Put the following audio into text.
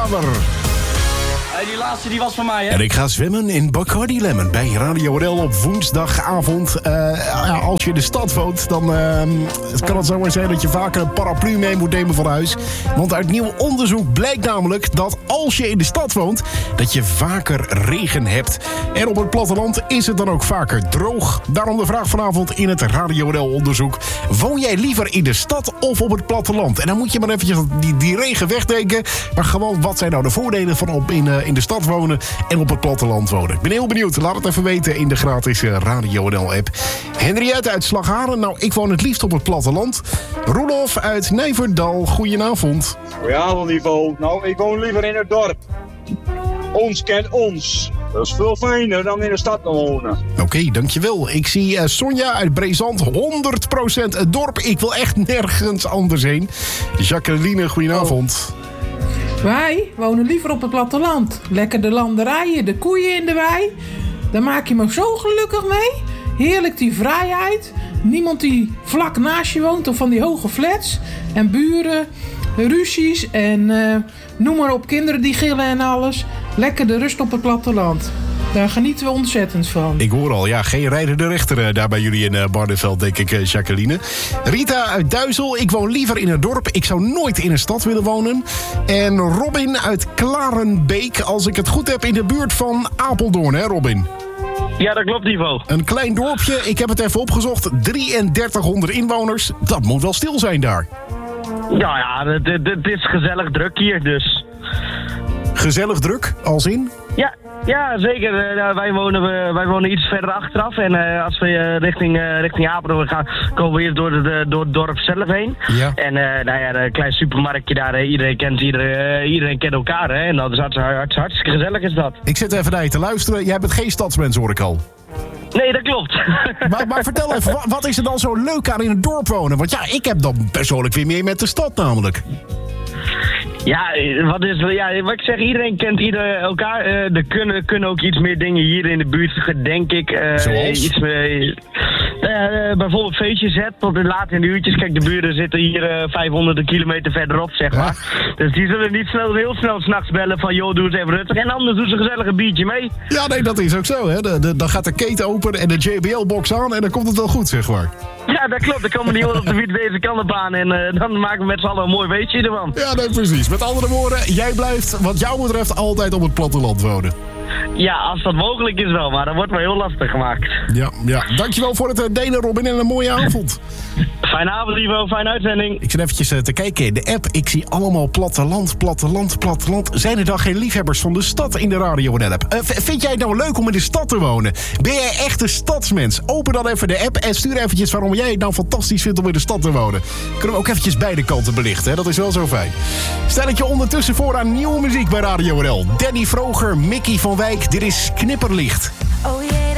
Water. Die laatste die was van mij, hè? En ik ga zwemmen in Bacardi Lemon bij Radio RL op woensdagavond. Als je in de stad woont, dan kan het zomaar zijn dat je vaker een paraplu mee moet nemen van huis. Want uit nieuw onderzoek blijkt namelijk dat als je in de stad woont, dat je vaker regen hebt. En op het platteland is het dan ook vaker droog. Daarom de vraag vanavond in het Radio RL onderzoek. Woon jij liever in de stad of op het platteland? En dan moet je maar eventjes die regen wegdenken. Maar gewoon, wat zijn nou de voordelen van op in de stad wonen en op het platteland wonen? Ik ben heel benieuwd. Laat het even weten in de gratis Radio NL-app. Henriette uit Slagharen. Nou, ik woon het liefst op het platteland. Roelof uit Nijverdal. Goedenavond. Goedenavond, Ivo. Nou, ik woon liever in het dorp. Ons kent ons. Dat is veel fijner dan in de stad te wonen. Oké, dankjewel. Ik zie Sonja uit Brezand. 100% het dorp. Ik wil echt nergens anders heen. Jacqueline, goedenavond. Wij wonen liever op het platteland. Lekker de landerijen, de koeien in de wei. Daar maak je me zo gelukkig mee. Heerlijk die vrijheid. Niemand die vlak naast je woont of van die hoge flats. En buren, ruzies en noem maar op, kinderen die gillen en alles. Lekker de rust op het platteland. Daar genieten we ontzettend van. Ik hoor al, geen rijdende rechter daar bij jullie in Barneveld, denk ik, Jacqueline. Rita uit Duizel, ik woon liever in het dorp. Ik zou nooit in een stad willen wonen. En Robin uit Klarenbeek, als ik het goed heb, in de buurt van Apeldoorn, hè Robin? Ja, dat klopt, Ivo. Een klein dorpje, ik heb het even opgezocht. 3300 inwoners, dat moet wel stil zijn daar. Ja, het is gezellig druk hier, dus. Gezellig druk, als in? Ja, zeker. Wij wonen iets verder achteraf. En als we richting Apeldoorn gaan, komen we eerst door het dorp zelf heen. Ja. En een klein supermarktje daar. Iedereen kent elkaar. Hè? En dat is hartstikke gezellig is dat. Ik zit even naar je te luisteren. Jij bent geen stadsmens, hoor ik al. Nee, dat klopt. Maar vertel even, wat is er dan zo leuk aan in het dorp wonen? Want ik heb dan persoonlijk weer meer met de stad namelijk. Ja, wat ik zeg, iedereen kent elkaar. Er kunnen ook iets meer dingen hier in de buurt, denk ik. Zoals? Iets meer, bijvoorbeeld feestjes tot de late in de uurtjes. Kijk, de buren zitten hier 500 kilometer verderop, zeg maar. Ja. Dus die zullen niet heel snel 's nachts bellen van, joh, doe eens even rustig. En anders doen ze gezellig een biertje mee. Ja, nee, dat is ook zo, hè. Dan gaat de keten open en de JBL-box aan en dan komt het wel goed, zeg maar. Ja, dat klopt. Dan komen die jongens op de fiets deze kant op aan en dan maken we met z'n allen een mooi weetje ervan. Ja, nee, precies. Met andere woorden, jij blijft, wat jou betreft, altijd op het platteland wonen. Ja, als dat mogelijk is wel, maar dat wordt wel heel lastig gemaakt. Ja. Dankjewel voor het delen, Robin, en een mooie avond. Fijne avond, Ivo. Fijne uitzending. Ik zit eventjes te kijken in de app. Ik zie allemaal platteland. Zijn er dan geen liefhebbers van de stad in de Radio app? Vind jij het nou leuk om in de stad te wonen? Ben jij echt een stadsmens? Open dan even de app en stuur eventjes waarom jij het nou fantastisch vindt om in de stad te wonen. Kunnen we ook eventjes beide kanten belichten, hè? Dat is wel zo fijn. Stel ik je ondertussen voor aan nieuwe muziek bij Radio RL. Danny Vroger, Mickey van Wijk, dit is Knipperlicht.